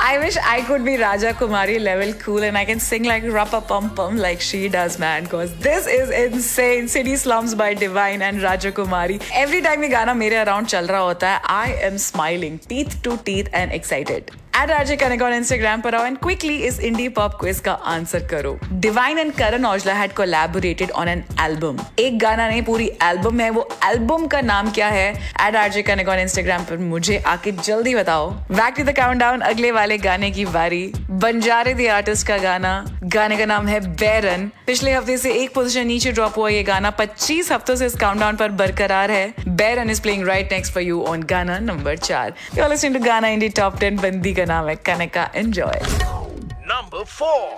I wish I could be Raja Kumari level cool and I can sing like Rappa Pum Pum like she does, man. Cause this is insane. City Slums by Divine and Raja Kumari. Every time ये गाना मेरे around चल रहा होता है, I am smiling, teeth to teeth and excited. At RJ Kanika on Instagram पर आओ and quickly इस indie pop quiz का आंसर करो. Divine and Karan Aujla had collaborated on an album. एक गाना नहीं, पूरी एल्बम है. वो एल्बम का नाम क्या है? At RJ Kanika on Instagram पर मुझे आके जल्दी बताओ. Back to the countdown. अगले वाले गाने की बारी. बंजारे द आर्टिस्ट का गाने का नाम है बैरन. पिछले हफ्ते से एक पोजीशन नीचे ड्रॉप हुआ ये गाना 25 हफ्तों से इस काउंटडाउन पर बरकरार है. बैरन is playing right next for you on गाना number 4. You are listening to गाना इंडी टॉप 10. बंदी का नाम है कनिका. एंजॉय. Number 4.